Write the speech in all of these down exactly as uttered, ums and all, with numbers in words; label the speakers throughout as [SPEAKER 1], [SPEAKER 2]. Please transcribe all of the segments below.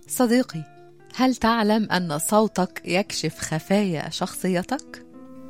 [SPEAKER 1] صديقي، هل تعلم أن صوتك يكشف خفايا شخصيتك؟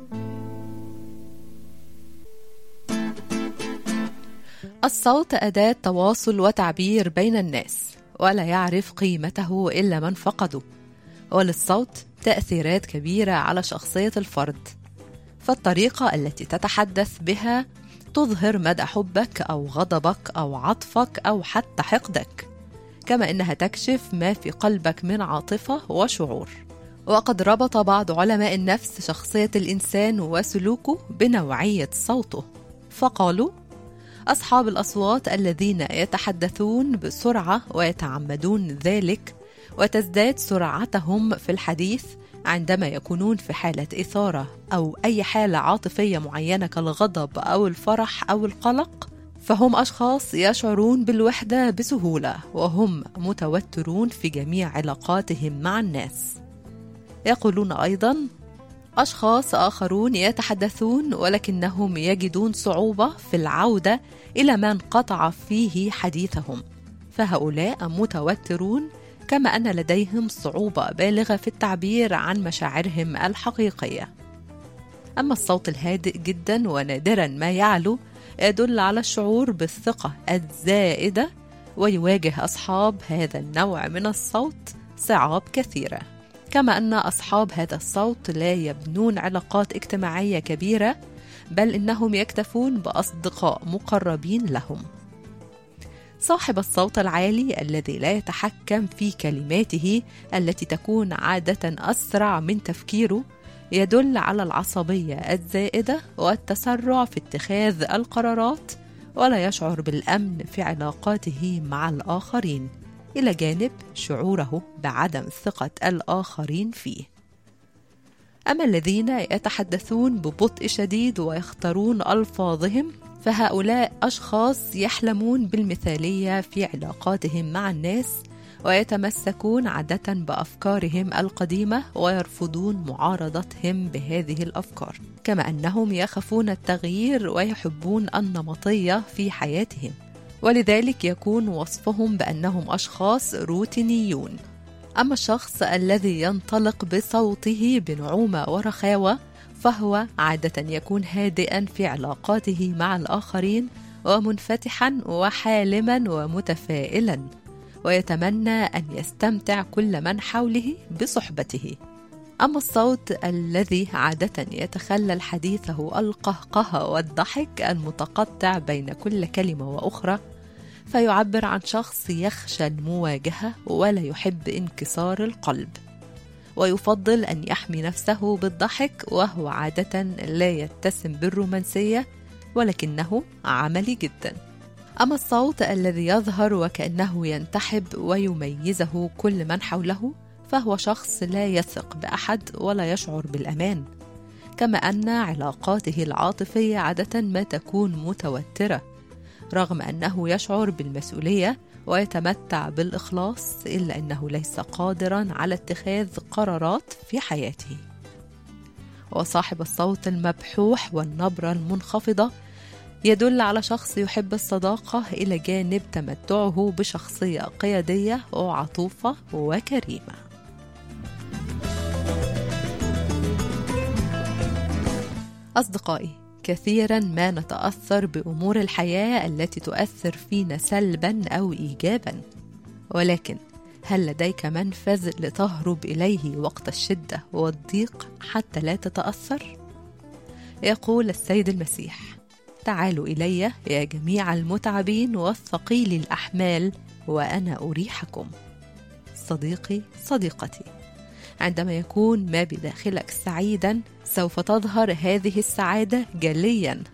[SPEAKER 1] الصوت أداة تواصل وتعبير بين الناس، ولا يعرف قيمته إلا من فقده. وللصوت تأثيرات كبيرة على شخصية الفرد، فالطريقة التي تتحدث بها تظهر مدى حبك أو غضبك أو عطفك أو حتى حقدك، كما إنها تكشف ما في قلبك من عاطفة وشعور. وقد ربط بعض علماء النفس شخصية الإنسان وسلوكه بنوعية صوته، فقالوا: أصحاب الأصوات الذين يتحدثون بسرعة ويتعمدون ذلك، وتزداد سرعتهم في الحديث عندما يكونون في حالة إثارة أو أي حالة عاطفية معينة كالغضب أو الفرح أو القلق، فهم أشخاص يشعرون بالوحدة بسهولة، وهم متوترون في جميع علاقاتهم مع الناس. يقولون أيضا: أشخاص آخرون يتحدثون ولكنهم يجدون صعوبة في العودة إلى ما انقطع فيه حديثهم، فهؤلاء متوترون، كما أن لديهم صعوبة بالغة في التعبير عن مشاعرهم الحقيقية. أما الصوت الهادئ جدا ونادرا ما يعلو يدل على الشعور بالثقة الزائدة، ويواجه أصحاب هذا النوع من الصوت صعاب كثيرة، كما أن أصحاب هذا الصوت لا يبنون علاقات اجتماعية كبيرة، بل إنهم يكتفون بأصدقاء مقربين لهم. صاحب الصوت العالي الذي لا يتحكم في كلماته التي تكون عادة أسرع من تفكيره يدل على العصبية الزائدة والتسرع في اتخاذ القرارات، ولا يشعر بالأمن في علاقاته مع الآخرين، إلى جانب شعوره بعدم ثقة الآخرين فيه. أما الذين يتحدثون ببطء شديد ويختارون ألفاظهم، فهؤلاء أشخاص يحلمون بالمثالية في علاقاتهم مع الناس، ويتمسكون عادة بأفكارهم القديمة ويرفضون معارضتهم بهذه الأفكار، كما أنهم يخافون التغيير ويحبون النمطية في حياتهم، ولذلك يكون وصفهم بأنهم أشخاص روتينيون. أما الشخص الذي ينطلق بصوته بنعومة ورخاوة فهو عادة يكون هادئا في علاقاته مع الآخرين، ومنفتحا وحالما ومتفائلا، ويتمنى أن يستمتع كل من حوله بصحبته. أما الصوت الذي عادة يتخلل حديثه القهقه والضحك المتقطع بين كل كلمة وأخرى، فيعبر عن شخص يخشى المواجهة ولا يحب انكسار القلب، ويفضل أن يحمي نفسه بالضحك، وهو عادة لا يتسم بالرومانسية ولكنه عملي جدا. أما الصوت الذي يظهر وكأنه ينتحب ويميزه كل من حوله، فهو شخص لا يثق بأحد ولا يشعر بالأمان، كما أن علاقاته العاطفية عادة ما تكون متوترة، رغم أنه يشعر بالمسؤولية ويتمتع بالإخلاص، إلا أنه ليس قادرا على اتخاذ قرارات في حياته. وصاحب الصوت المبحوح والنبرة المنخفضة يدل على شخص يحب الصداقة إلى جانب تمتعه بشخصية قيادية وعطوفة وكريمة. أصدقائي، كثيرا ما نتأثر بأمور الحياة التي تؤثر فينا سلبا أو إيجابا، ولكن هل لديك منفذ لتهرب إليه وقت الشدة والضيق حتى لا تتأثر؟ يقول السيد المسيح: تعالوا إلي يا جميع المتعبين والثقيل الأحمال وأنا أريحكم. صديقي، صديقتي، عندما يكون ما بداخلك سعيدا، سوف تظهر هذه السعادة جليا